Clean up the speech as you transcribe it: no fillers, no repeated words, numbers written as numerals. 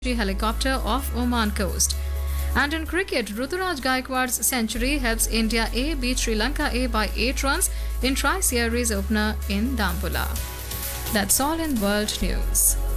helicopter off Oman coast. And in cricket, Ruturaj Gaikwad's century helps India A beat Sri Lanka A by 8 runs in tri-series opener in Dambulla. That's all in world news.